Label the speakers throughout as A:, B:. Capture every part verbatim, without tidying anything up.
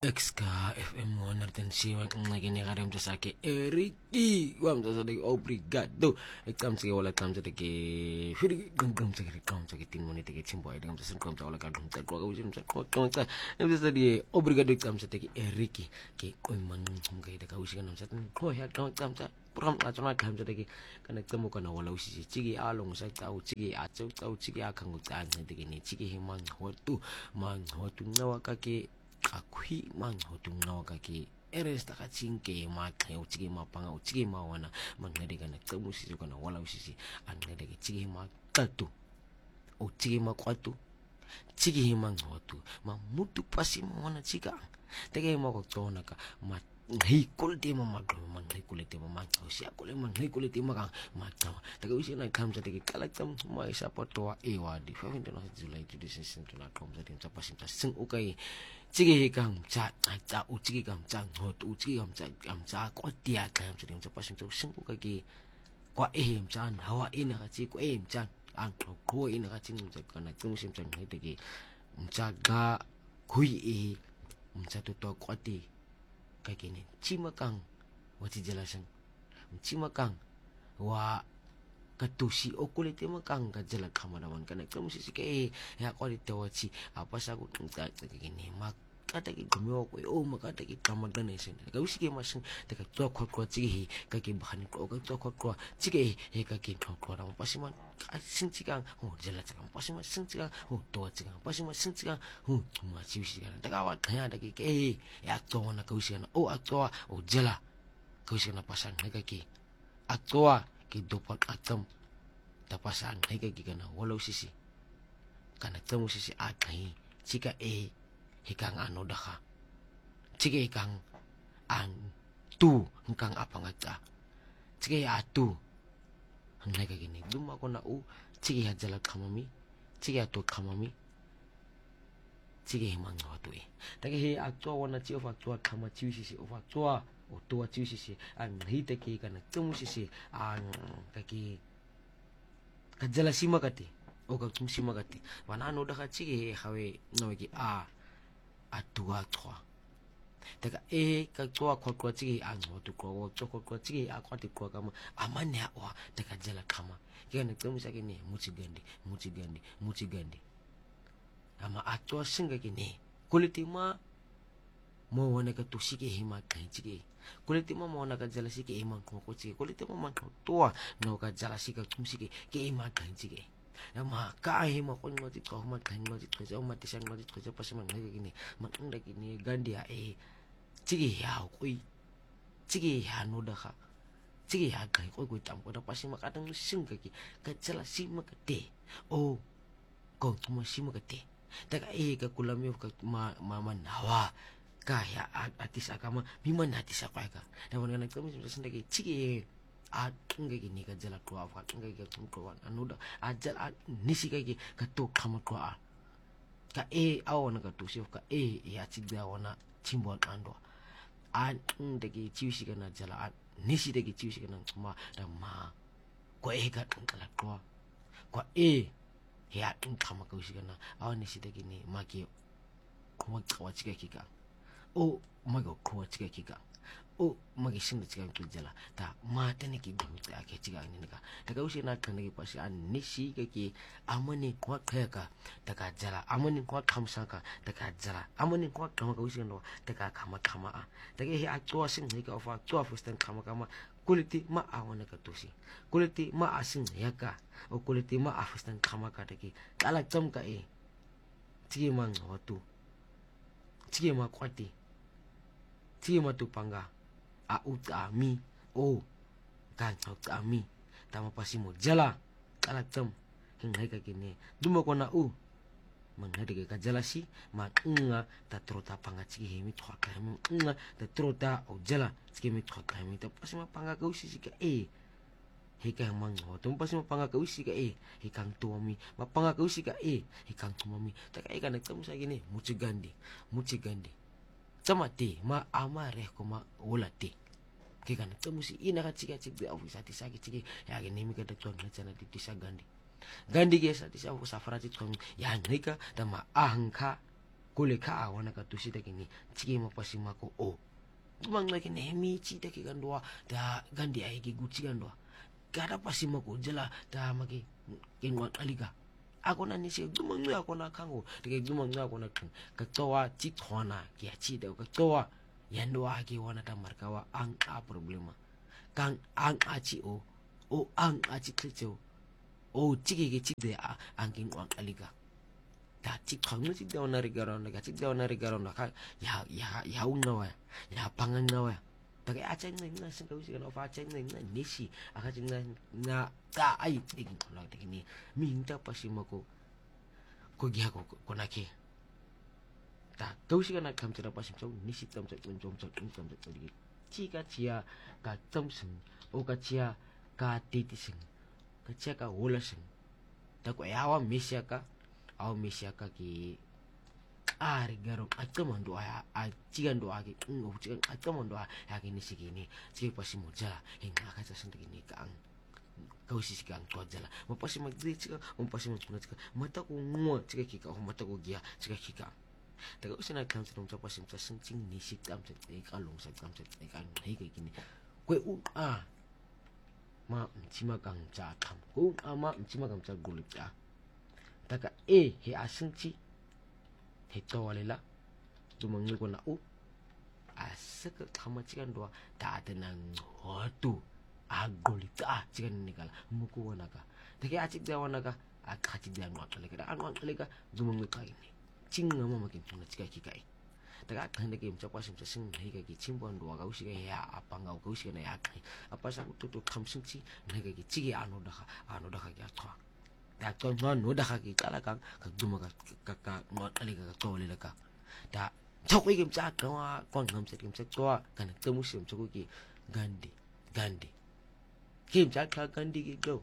A: Exka F M one siwan ngakini kadang mtasake Eriki wa mtasake obrigado ekamsike wala kamsake firi kamsake kamsake timoni teke chimbo ide kamsake kamsake wala kamsake kwa kwa kamsake kwa kamsake mtasake obrigado kamsake Eriki ke koy man ngumga ide ka ushika namsake ko ya kamsake pram atona kamsake kana tamo kana wala ushi chigi along sa tau chigi atau tau chigi akango tsa ngide ni chigi himan hotu man hotu nawaka ke akui man hotung nawa kaki eres taka cingke maka ucigi mapanga ucigi mawana mangede kana temu sisi kana wala usisi angede ke cigi makatu ucigi makwatu cigi himang hotu ma mutu pasi mawana ciga tege mako tona ka ma ngai kulte ma magro man ngai kulte ma man usia kule man ngai kulte ma kang ma tawa tege usia na kam tege kalak tam ma isa potoa ewa di fa vinto na July to this season to na kom tege ta pasim ta sing ukai cigi kam cha cha ucigi kam cha hot ucigi kam cha kam cha ko tia kam tege ta pasim ta sing ukai ki kwa ehem chan hawa ina ka ci ko ehem chan ang ko ina ka cing ta kana tum sim chan ngai tege mcha ga kui e mcha to to ko ti kayak gini cimakang wa dijelasan cimakang wa katusi o kulit makang ka jela kamadaman kana kamu sisi ke ya ko ditawaci apa saku tungta kayak gini mak kata ki gumyo ko o makata ki kamadan esen ka usi ke masin te ka to ko ko cigi ka ki bahan ko ka to ko ko cigi he ka ki ko ko ram pasiman sin cigang ho jela cigang pasiman sin cigang ho to cigang pasiman sin cigang ho ma ci usi kana daga wa kaya da ki ke ya to na ka usi na o atwa o jela ka usi na pasan ka ki atwa ki dopat atam ta pasan ka ki kana walau sisi kana temu sisi akai cika e hikang ano daka cige hikang an tu hikang apa ngata cige atu hanai ka gini duma ko na u cige hajala kamami cige atu kamami cige himang watu e taki he atwa wana ci of atwa kama ci sisi of atwa o to ci sisi an hite ki kana tumu sisi an kaki kajala sima kati o ka tum sima kati wana ano daka cige hawe no ki a atua toa taka e ka toa kwa kwa tigi ango tu kwa to kwa kwa tigi akwa ti kwa kama amane wa taka jela kama kene temu sake ni mutigandi mutigandi mutigandi ama atua singa kini kulitima mo wana ka tusike hima kai tigi kulitima mo wana ka jela sike hima kwa kwa tigi kulitima man toa no ka jela sike tumsike ke hima kai tigi nama kahe ma kon ngoti ko ma kan ngoti ko ja ma tisan ngoti ko ja pas man ngai gini man nda gini gandia e cigi ya koi cigi ya no da ka cigi ya kai koi koi tam ko da pas ma kadang sing ka ki ka jala si ma ka te o ko tuma si ma ka te ta ka e ka kulami ka ma ma nawa ka ya atis agama miman atis apa ka da man ka kami sendiri cigi at ngai gini ka jala ko afa ngai ka tum ko anu da ajal nisi ka ki ka to kama ko a ka e awon ka to sif ka e ya tigda wana chimbon ando an ndagi chiusi kana jala an nisi dagi chiusi kana ma da ma ko e ka kala ko ko e ya in kama ka usi kana awon nisi dagi ni ma ki ko ma ka wachika kika o ma go ko wachika kika o magi sinda ciga ki jala ta mata ne ki bumta ake ciga ni ka daga usi na kan ne pasi an nisi ka ki amani kwa kaya ka daga jala amani kwa kamsa ka daga jala amani kwa kama ka usi no daga kama kama a daga he atwa sin ne ka fa atwa fustan kama kama kuliti ma awana ka tusi kuliti ma asin ya ka o kuliti ma afustan kama ka dagi kala jam ka e cigi mang watu cigi ma kwati cigi ma tu pangga a utami o kan utami tama pasi mo jala kala tam hingai ka kini duma ko na u mangai de ka jala si ma nga ta trota panga cigi hemi twa ka hemi nga ta trota o jala cigi mi twa ka hemi ta pasi ma panga ka usi ka e hika mang ho tum pasi ma panga ka usi ka e hikang tuami ma panga ka usi ka e hikang tumami ta ka e kana tam sa gini mucigandi mucigandi tamati ma amare ko ma ulati ke kana tamusi ina ka cika cika ofisa tisaki ciki ya gini mi ka da tuan na cana di tisa gandi gandi ke sa tisa ofisa farati tuan ya nika da ma ahangka kule ka wana ka tusita kini chiki mapasima ko o tumang lagi nemi cita ki kandua da gandi ai ki guci kandua kada pasima ko jela da maki kinwa aliga ako na nisi tumang ako na kango de tumang ako na kan ka towa ci thona ki ci da ka towa yando aki wana ta markawa ang a problema kang ang a ci o o ang a ci tlecho o ciki ki cik de a ang kinwa aliga ta cik thong cik da wana rigaron ka cik da wana rigaron ka ya ya ya ungawa ya pangang nawa ta ka acha ngai ngai sing ka usi ka fa acha ngai ngai nisi aka cik ngai na ka ai ting la ta kini minta pasima ko ko giha ko ko nake ta ka usi ka na kam tira pasim so nisi tam so tam so tam so tam ci ka chia ka tam sing o ka chia ka titi sing ka chia ka hola sing ta ko yawa misya ka aw misya ka ki ari garo atama ndo a cigan do agi ngo cigan atama ndo a agi ni sigini ci pasi moja hinga ka sa sente ni ka ang kau si sikang to jala mo pasi magdi cika mo pasi mo cika mata ko ngo cika kika o mata ko gia cika kika daga usina kam sa tumsa pasi sa singcing ni sitam sa ka long sa kam sa ka ngai ka kini ko u a ma mchima kang cha tham ko a ma mchima kang cha gulik cha daga e he asingci hito walila tumangil ko na u asaka kama cikan doa ta ada nang hotu agolita cikan nikala muku wanaka deke acik da wanaka akaci da ngwa kaleka da ngwa kaleka tumangil ka ini cinga mama makin tuna cika kikai daga kan deke mca pasim sa sing nei ka ki cimbon doa ka usi ya apa ngau ka usi na ya kai apa sa tutu kamsingci nei ka ki cigi anu daka anu daka ya twa da to no da ka ki kala kang ka duma ka ka ngot ali ka to le ka da chok wi kim cha ka wa kwang ngam se kim se to kan te musim chok ki gandi gandi kim cha ka gandi ki go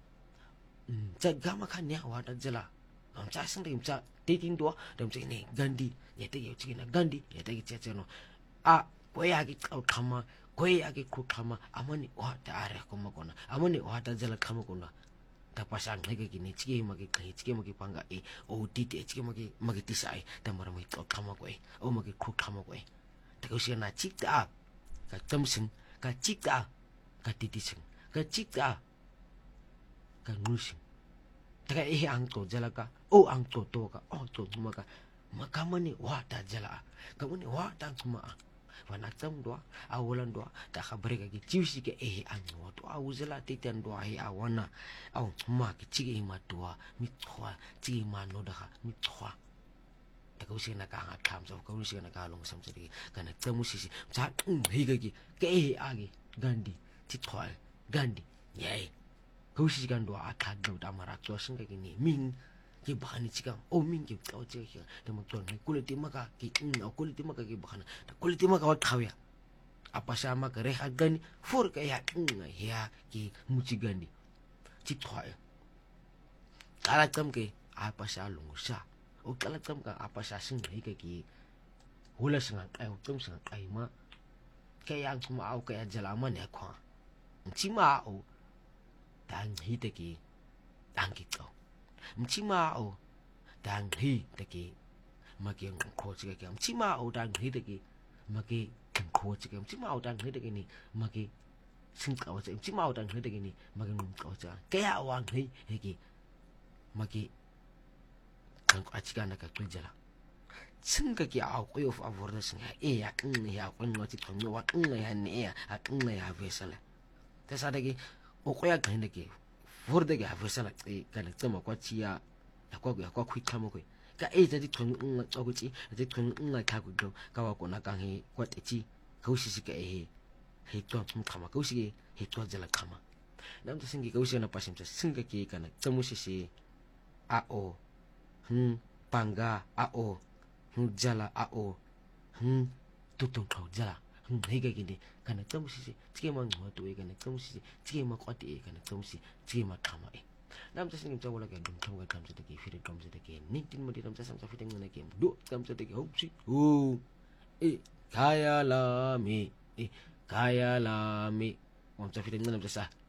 A: cha ga ma kan ya wa da jela am cha sang kim cha ti tin do dam che ni gandi ye te ye chi na gandi ye te che che no a ko ya ki ka ma ko ya ki ku kama amani wa da are ko ma kona amani wa da jela kama kona ta pasang lagi gini ciki magi kai ciki magi pangga e o titi ciki magi magi tisai ta mara mai to kama ko e o magi ku kama ko e ta ko sia na cita ka tamsing ka cita ka titi sing ka cita ka nusing ta ka e ang to jala ka o ang to to ka o to maka maka mani wa ta jala ka mani wa ta kuma wana tam doa awalan doa ta khabare ka ki chiusi ke e ang wa to awuzela titan doa he awana aw ma ki chigi ma doa mi thwa chigi ma no da mi thwa ta ko sina ka nga tham so ko sina ka long sam se ka na tamu si si cha he ga ki ke e agi gandi ti thwa gandi ye ko si kan doa ta do da mara to sing ka ni min ki bahani cikang o min ki tau cikang da makton ni kuliti maka ki o kuliti maka ki bahana da kuliti maka wa khawya apa sama ka reha gani for ka ya nga ya ki muci gandi ci thwa kala tam ke apa sa lungusa o kala tam ka apa sa sing hi ka ki hula sanga ai o tum sanga ai ma ka yang kuma au ka ya jalama ne kwa ci ma o dan hi te ki dan ki to mchima o dang hi taki maki ang ko chika ki mchima o dang hi taki maki ang ko chika mchima o dang hi taki ni maki sing ka o chika mchima o dang hi taki ni maki ng ka o chika kaya wang hi hiki maki ang achika na ka kujala sing ka ki au ko yo favor na sing e ya ng ya ko ng chika ng wa ng ya ni ya at ng ya vesala ta sa dagi o ko ya kan dagi Forde ga vesala e kana tsama kwa chia ya kwa ya kwa kwita mo kwe ka e ta di thong ng tso chi di thong ng ka ku do ka wa ko na ka he kwa te chi ka usi si ka e he to tum kama ka usi he to jala kama nam ta singi ka usi na pasim sa singa ki kana tsamu si si a o hm panga a o hm jala a o hm tutong ka jala hm he ga gini kana tsamu si chike ma ngwa to e kana tsamu si chike ma kwati e kana tsamu si chike ma kama e nam ta singim tawala ka dum tawga kam sa take fire kam sa take nitin mo di nam sa sam sa fiteng na kem do kam sa take hope si o e kaya la mi e kaya la mi mam sa fiteng na nam sa